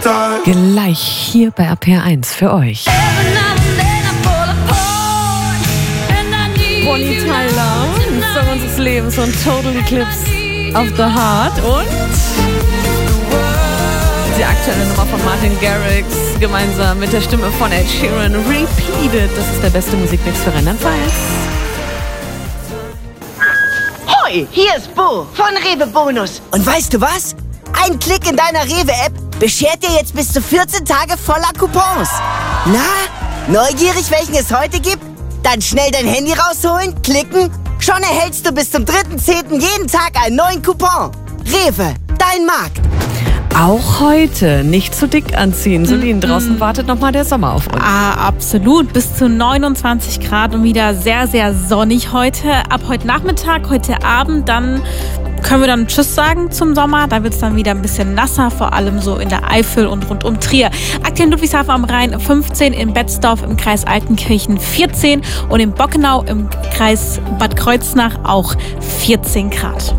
Gleich hier bei RPR1 für euch. Bonnie Tyler, Song unseres Lebens und Total Eclipse of the Heart und die aktuelle Nummer von Martin Garrix gemeinsam mit der Stimme von Ed Sheeran, Repeated. Das ist der beste Musikmix für Rheinland-Pfalz. Hoi, hier ist Bo von Rewe Bonus. Und weißt du was? Ein Klick in deiner Rewe-App beschert dir jetzt bis zu 14 Tage voller Coupons. Na, neugierig, welchen es heute gibt? Dann schnell dein Handy rausholen, klicken. Schon erhältst du bis zum 3.10. jeden Tag einen neuen Coupon. Rewe, dein Markt. Auch heute nicht zu dick anziehen. Celine, draußen wartet nochmal der Sommer auf uns. Absolut. Bis zu 29 Grad und wieder sehr, sehr sonnig heute. Ab heute Nachmittag, heute Abend, dann können wir dann Tschüss sagen zum Sommer. Da wird es dann wieder ein bisschen nasser, vor allem so in der Eifel und rund um Trier. Aktuell in Ludwigshafen am Rhein 15, in Betzdorf im Kreis Altenkirchen 14 und in Bockenau im Kreis Bad Kreuznach auch 14 Grad.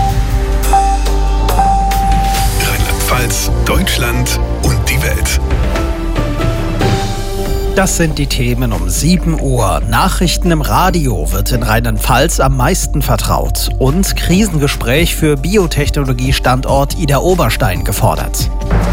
Rheinland-Pfalz, Deutschland und die Welt. Das sind die Themen um 7 Uhr. Nachrichten im Radio wird in Rheinland-Pfalz am meisten vertraut. Und Krisengespräch für Biotechnologie-Standort Idar-Oberstein gefordert.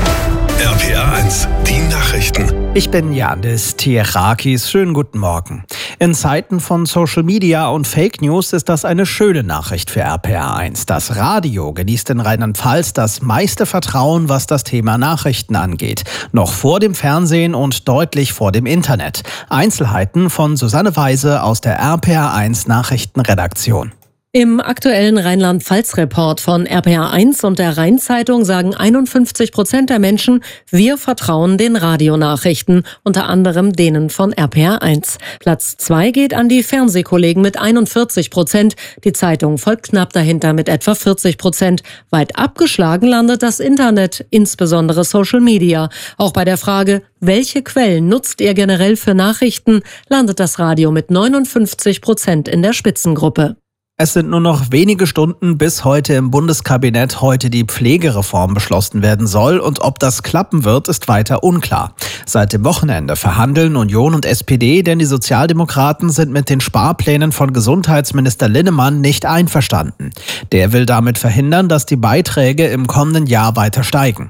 RPR1, die Nachrichten. Ich bin Janis Tierakis. Schönen guten Morgen. In Zeiten von Social Media und Fake News ist das eine schöne Nachricht für RPR1. Das Radio genießt in Rheinland-Pfalz das meiste Vertrauen, was das Thema Nachrichten angeht. Noch vor dem Fernsehen und deutlich vor dem Internet. Einzelheiten von Susanne Weise aus der RPR1 Nachrichtenredaktion. Im aktuellen Rheinland-Pfalz-Report von RPR1 und der Rhein-Zeitung sagen 51% der Menschen, wir vertrauen den Radionachrichten, unter anderem denen von RPR1. Platz 2 geht an die Fernsehkollegen mit 41%. Die Zeitung folgt knapp dahinter mit etwa 40%. Weit abgeschlagen landet das Internet, insbesondere Social Media. Auch bei der Frage, welche Quellen nutzt ihr generell für Nachrichten, landet das Radio mit 59% in der Spitzengruppe. Es sind nur noch wenige Stunden, bis heute im Bundeskabinett die Pflegereform beschlossen werden soll. Und ob das klappen wird, ist weiter unklar. Seit dem Wochenende verhandeln Union und SPD, denn die Sozialdemokraten sind mit den Sparplänen von Gesundheitsminister Linnemann nicht einverstanden. Der will damit verhindern, dass die Beiträge im kommenden Jahr weiter steigen.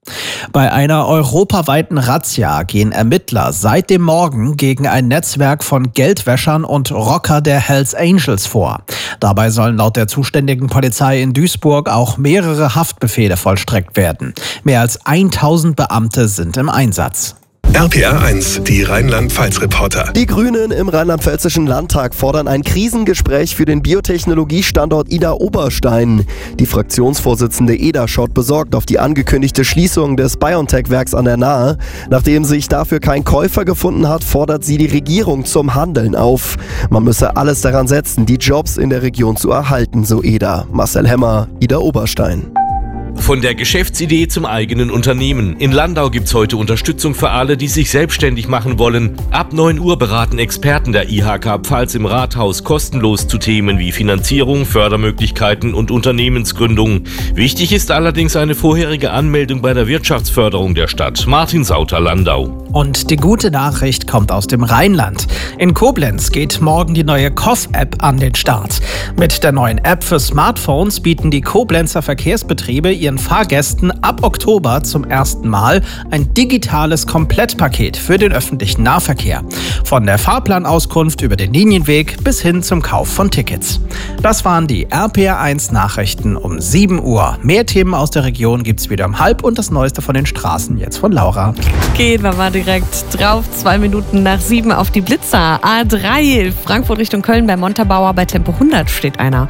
Bei einer europaweiten Razzia gehen Ermittler seit dem Morgen gegen ein Netzwerk von Geldwäschern und Rocker der Hells Angels vor. Dabei sollen laut der zuständigen Polizei in Duisburg auch mehrere Haftbefehle vollstreckt werden. Mehr als 1000 Beamte sind im Einsatz. RPR1, die Rheinland-Pfalz-Reporter. Die Grünen im Rheinland-Pfälzischen Landtag fordern ein Krisengespräch für den Biotechnologie-Standort Idar-Oberstein. Die Fraktionsvorsitzende Eder schaut besorgt auf die angekündigte Schließung des BioNTech-Werks an der Nahe. Nachdem sich dafür kein Käufer gefunden hat, fordert sie die Regierung zum Handeln auf. Man müsse alles daran setzen, die Jobs in der Region zu erhalten, so Eder. Marcel Hemmer, Idar-Oberstein. Von der Geschäftsidee zum eigenen Unternehmen. In Landau gibt's heute Unterstützung für alle, die sich selbstständig machen wollen. Ab 9 Uhr beraten Experten der IHK Pfalz im Rathaus kostenlos zu Themen wie Finanzierung, Fördermöglichkeiten und Unternehmensgründung. Wichtig ist allerdings eine vorherige Anmeldung bei der Wirtschaftsförderung der Stadt. Martin Sauter, Landau. Und die gute Nachricht kommt aus dem Rheinland. In Koblenz geht morgen die neue KOF-App an den Start. Mit der neuen App für Smartphones bieten die Koblenzer Verkehrsbetriebe ihren Fahrgästen ab Oktober zum ersten Mal ein digitales Komplettpaket für den öffentlichen Nahverkehr. Von der Fahrplanauskunft über den Linienweg bis hin zum Kauf von Tickets. Das waren die RPR1 Nachrichten um 7 Uhr. Mehr Themen aus der Region gibt's wieder um 12 und das Neueste von den Straßen jetzt von Laura. Gehen wir mal direkt drauf. 2 Minuten nach 7 auf die Blitzer. A3 Frankfurt Richtung Köln bei Montabaur bei Tempo 100 steht einer.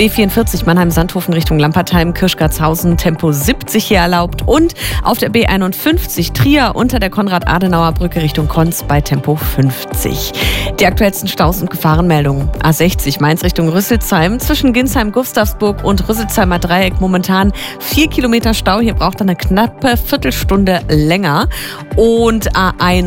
B44 Mannheim-Sandhofen Richtung Lampertheim, Kirschgarzhausen Tempo 70 hier erlaubt. Und auf der B51 Trier unter der Konrad-Adenauer-Brücke Richtung Konz bei Tempo 50. Die aktuellsten Staus und Gefahrenmeldungen. A60 Mainz Richtung Rüsselsheim zwischen Ginsheim, Gustavsburg und Rüsselsheimer Dreieck momentan 4 Kilometer Stau. Hier braucht er eine knappe Viertelstunde länger. Und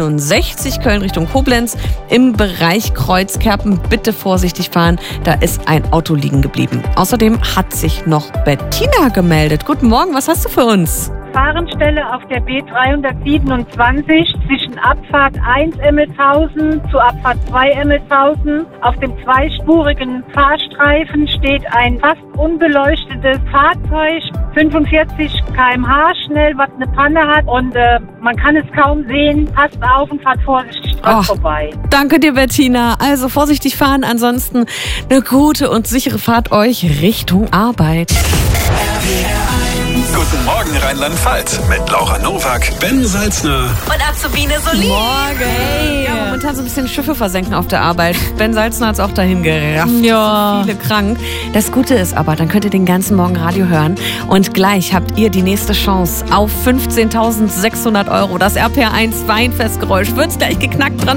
A61 Köln Richtung Koblenz im Bereich Kreuzkerpen bitte vorsichtig fahren. Da ist ein Auto liegen geblieben. Außerdem hat sich noch Bettina gemeldet. Guten Morgen, was hast du für uns? Gefahrenstelle auf der B327 zwischen Abfahrt 1 Emmelshausen zu Abfahrt 2 Emmelshausen. Auf dem zweispurigen Fahrstreifen steht ein fast unbeleuchtetes Fahrzeug, 45 km/h schnell, was eine Panne hat und man kann es kaum sehen. Passt auf und fahrt vorsichtig dran vorbei. Danke dir, Bettina. Also vorsichtig fahren, ansonsten eine gute und sichere Fahrt euch Richtung Arbeit. Guten Morgen Rheinland-Pfalz mit Laura Nowak, Ben Salzner Und Azubine Solin. Morgen. Ja, momentan so ein bisschen Schiffe versenken auf der Arbeit. Ben Salzner hat es auch dahin gerafft. Ja. Viele krank. Das Gute ist aber, dann könnt ihr den ganzen Morgen Radio hören und gleich habt ihr die nächste Chance auf 15.600 €. Das RPR1 Weinfestgeräusch wird's gleich geknackt dran.